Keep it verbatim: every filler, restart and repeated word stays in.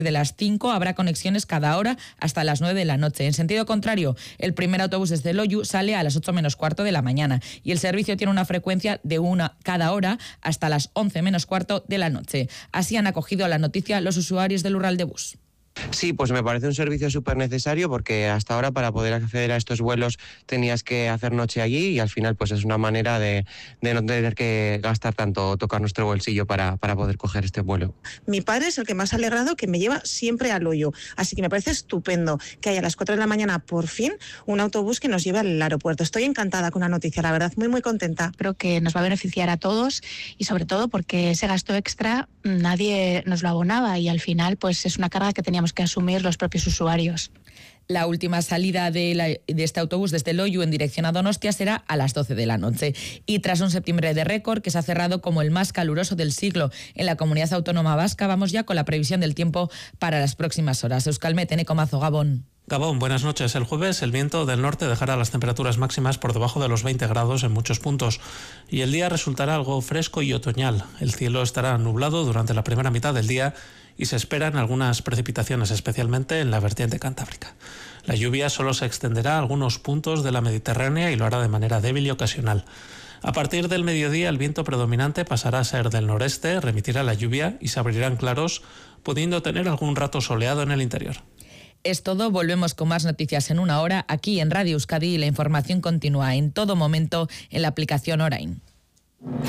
de las cinco habrá conexiones cada hora hasta las nueve de la noche. En sentido contrario, el primer autobús desde Loiu sale a las ocho menos cuarto de la mañana y el servicio tiene una frecuencia de una cada hora hasta las once menos cuarto de la noche. Así han acogido a la noticia los usuarios del Urralde Bus. Sí, pues me parece un servicio súper necesario porque hasta ahora para poder acceder a estos vuelos tenías que hacer noche allí y al final pues es una manera de, de no tener que gastar tanto o tocar nuestro bolsillo para, para poder coger este vuelo. Mi padre es el que más ha alegrado, que me lleva siempre a Loiu, así que me parece estupendo que haya a las cuatro de la mañana por fin un autobús que nos lleve al aeropuerto. Estoy encantada con la noticia, la verdad, muy muy contenta. Creo que nos va a beneficiar a todos y sobre todo porque ese gasto extra nadie nos lo abonaba y al final pues es una carga que teníamos que asumir los propios usuarios. La última salida de, la, de este autobús desde Loiu en dirección a Donostia será a las doce de la noche. Y tras un septiembre de récord que se ha cerrado como el más caluroso del siglo en la comunidad autónoma vasca, vamos ya con la previsión del tiempo para las próximas horas. Euskalmet, Eneko Mazo, Gabón. Gabón, buenas noches. El jueves el viento del norte dejará las temperaturas máximas por debajo de los veinte grados en muchos puntos y el día resultará algo fresco y otoñal. El cielo estará nublado durante la primera mitad del día y se esperan algunas precipitaciones, especialmente en la vertiente cantábrica. La lluvia solo se extenderá a algunos puntos de la Mediterránea y lo hará de manera débil y ocasional. A partir del mediodía el viento predominante pasará a ser del noreste, remitirá la lluvia y se abrirán claros, pudiendo tener algún rato soleado en el interior. Es todo, volvemos con más noticias en una hora aquí en Radio Euskadi y la información continúa en todo momento en la aplicación Orain.